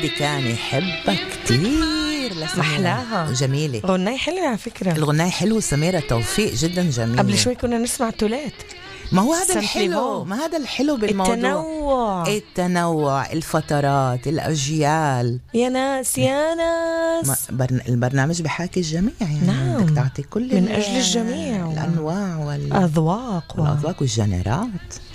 سيدي كان يحبك كتير محلاها جميلة. غناية حلوة على فكرة. الغناية حلوة. سميرة توفيق جدا جميلة. قبل شوي كنا نسمع تولات. ما هو هذا الحلو، ما هذا الحلو بالموضوع. التنوع الفترات الأجيال. يا ناس يا ناس البرنامج بحاكي الجميع يعني. نعم. بدك تعطي كل من أجل الجميع الأنواع والأذواق والجنرات.